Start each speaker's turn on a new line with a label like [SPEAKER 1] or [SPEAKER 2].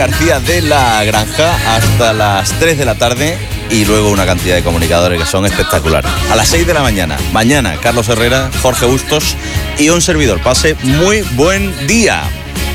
[SPEAKER 1] García de la Granja hasta las 3 de la tarde y luego una cantidad de comunicadores que son espectaculares. A las 6 de la mañana. Mañana, Carlos Herrera, Jorge Bustos y un servidor. Pase muy buen día.